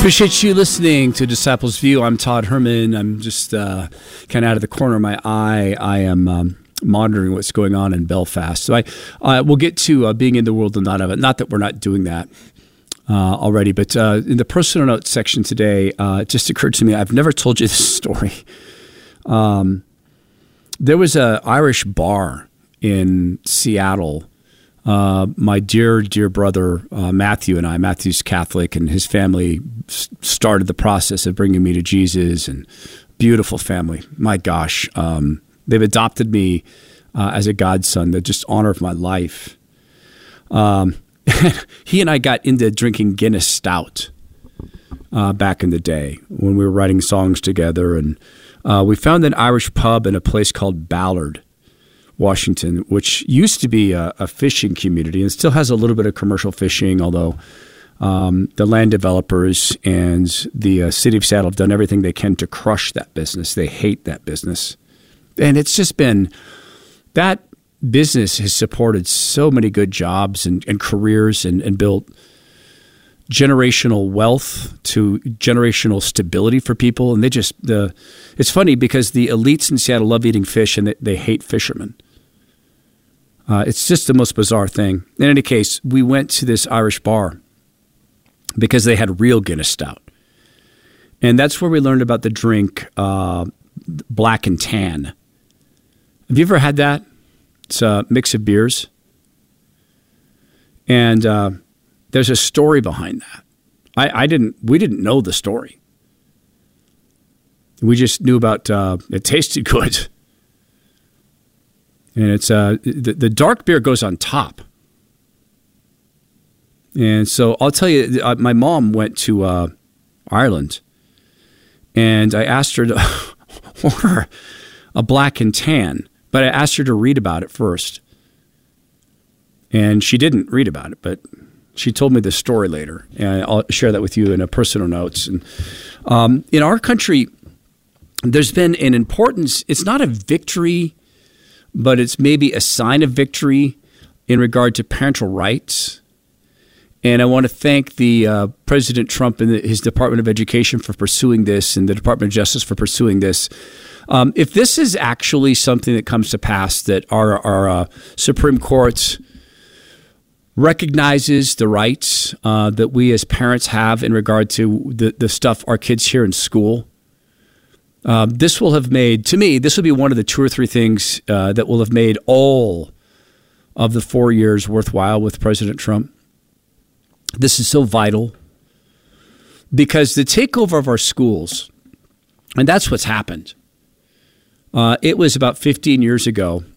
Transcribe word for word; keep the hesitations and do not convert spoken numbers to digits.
Appreciate you listening to Disciples View. I'm Todd Herman. I'm just uh, kind of out of the corner of my eye. I am um, monitoring what's going on in Belfast. So I uh, we'll get to uh, being in the world and not of it. Not that we're not doing that uh, already, but uh, in the personal notes section today, uh, it just occurred to me, I've never told you this story. Um, there was an Irish bar in Seattle. Uh, my dear, dear brother, uh, Matthew and I, Matthew's Catholic, and his family s- started the process of bringing me to Jesus, and beautiful family. My gosh, um, they've adopted me uh, as a godson, the just honor of my life. Um, he and I got into drinking Guinness Stout uh, back in the day when we were writing songs together, and uh, we found an Irish pub in a place called Ballard, Washington, which used to be a, a fishing community and still has a little bit of commercial fishing, although um, the land developers and the uh, city of Seattle have done everything they can to crush that business. They hate that business. And it's just been, that business has supported so many good jobs and, and careers and, and built generational wealth to generational stability for people. And they just, the it's funny because the elites in Seattle love eating fish and they, they hate fishermen. Uh, it's just the most bizarre thing. In any case, we went to this Irish bar because they had real Guinness Stout. And that's where we learned about the drink uh, Black and Tan. Have you ever had that? It's a mix of beers. And uh, there's a story behind that. I, I didn't, we didn't know the story. We just knew about, uh, it tasted good. And it's, uh, the, the dark beer goes on top. And so I'll tell you, uh, my mom went to uh, Ireland, and I asked her to order a Black and Tan, but I asked her to read about it first. And she didn't read about it, but she told me the story later, and I'll share that with you in a personal notes. And um, in our country, there's been an importance. It's not a victory, but it's maybe a sign of victory in regard to parental rights. And I want to thank the uh, President Trump and the, his Department of Education for pursuing this, and the Department of Justice for pursuing this. Um, if this is actually something that comes to pass, that our, our uh, Supreme Court recognizes the rights uh, that we as parents have in regard to the, the stuff our kids hear in school, uh, this will have made, to me, this will be one of the two or three things uh, that will have made all of the four years worthwhile with President Trump. This is so vital because the takeover of our schools, and that's what's happened. Uh, it was about fifteen years ago